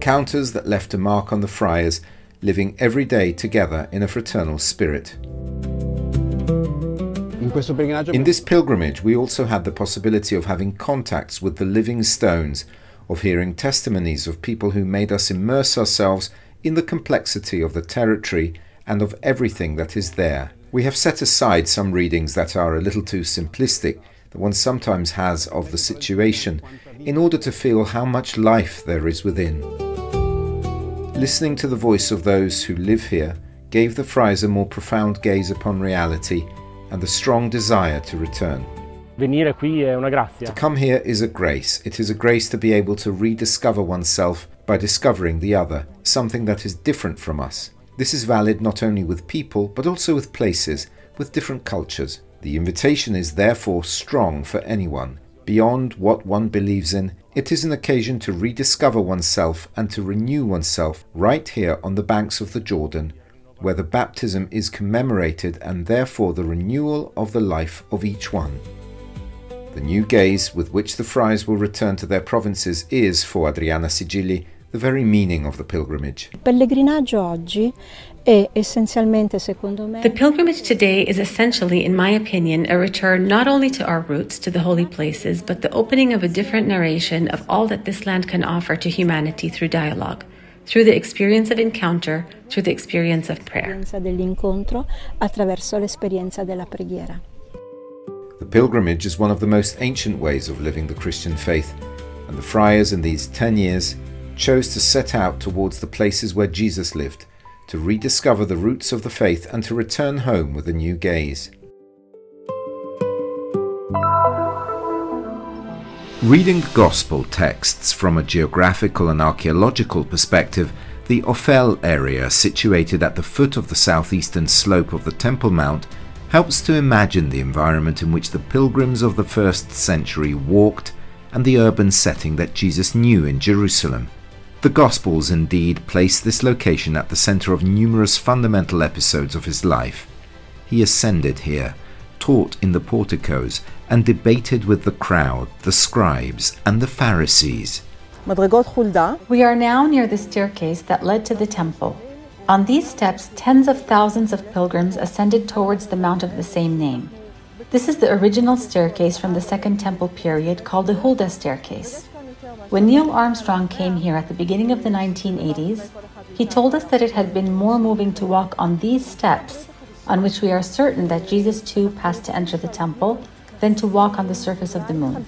encounters that left a mark on the friars, living every day together in a fraternal spirit. In this pilgrimage, we also had the possibility of having contacts with the living stones, of hearing testimonies of people who made us immerse ourselves in the complexity of the territory and of everything that is there. We have set aside some readings that are a little too simplistic, that one sometimes has of the situation, in order to feel how much life there is within. Listening to the voice of those who live here gave the friars a more profound gaze upon reality and the strong desire to return. To come here is a grace. It is a grace to be able to rediscover oneself by discovering the other, something that is different from us. This is valid not only with people, but also with places, with different cultures. The invitation is therefore strong for anyone. Beyond what one believes in, it is an occasion to rediscover oneself and to renew oneself right here on the banks of the Jordan, where the baptism is commemorated and therefore the renewal of the life of each one. The new gaze with which the friars will return to their provinces is, for Adriana Sigilli, the very meaning of the pilgrimage. The pilgrimage today is essentially, in my opinion, a return not only to our roots, to the holy places, but the opening of a different narration of all that this land can offer to humanity through dialogue, through the experience of encounter, through the experience of prayer. The pilgrimage is one of the most ancient ways of living the Christian faith, and the friars in these 10 years chose to set out towards the places where Jesus lived, to rediscover the roots of the faith and to return home with a new gaze. Reading gospel texts from a geographical and archaeological perspective, the Ophel area, situated at the foot of the southeastern slope of the Temple Mount, helps to imagine the environment in which the pilgrims of the 1st century walked and the urban setting that Jesus knew in Jerusalem. The Gospels indeed place this location at the center of numerous fundamental episodes of his life. He ascended here, taught in the porticos, and debated with the crowd, the scribes, and the Pharisees. We are now near the staircase that led to the temple. On these steps, tens of thousands of pilgrims ascended towards the mount of the same name. This is the original staircase from the Second Temple period, called the Huldah staircase. When Neil Armstrong came here at the beginning of the 1980s, he told us that it had been more moving to walk on these steps, on which we are certain that Jesus too passed to enter the temple, than to walk on the surface of the moon.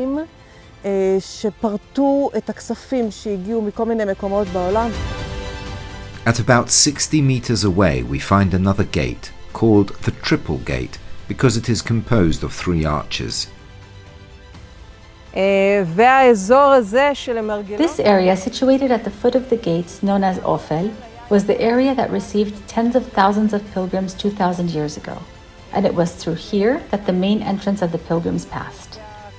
At about 60 meters away, we find another gate, called the Triple Gate, because it is composed of 3 arches. This area, situated at the foot of the gates, known as Ophel, was the area that received tens of thousands of pilgrims 2,000 years ago, and it was through here that the main entrance of the pilgrims passed.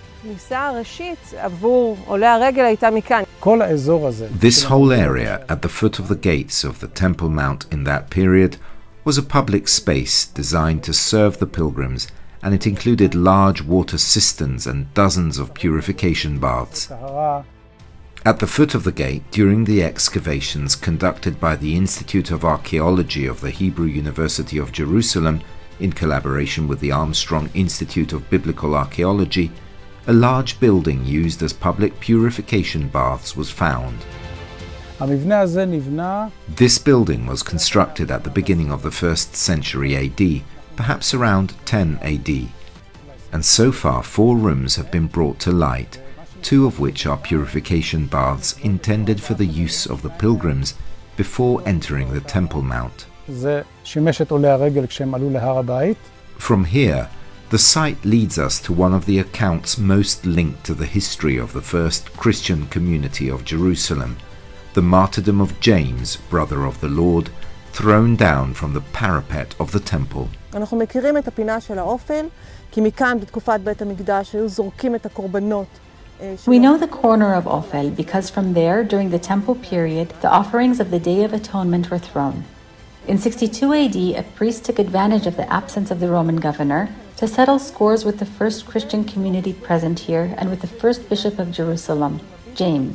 This whole area at the foot of the gates of the Temple Mount in that period was a public space designed to serve the pilgrims, and it included large water cisterns and dozens of purification baths. At the foot of the gate, during the excavations conducted by the Institute of Archaeology of the Hebrew University of Jerusalem, in collaboration with the Armstrong Institute of Biblical Archaeology, a large building used as public purification baths was found. This building was constructed at the beginning of the 1st century AD, perhaps around 10 AD, and so far 4 rooms have been brought to light, 2 of which are purification baths intended for the use of the pilgrims before entering the Temple Mount. From here, the site leads us to one of the accounts most linked to the history of the first Christian community of Jerusalem, the martyrdom of James, brother of the Lord, thrown down from the parapet of the temple. We know the corner of Ophel because from there, during the temple period, the offerings of the Day of Atonement were thrown. In 62 AD, a priest took advantage of the absence of the Roman governor to settle scores with the first Christian community present here and with the first bishop of Jerusalem, James.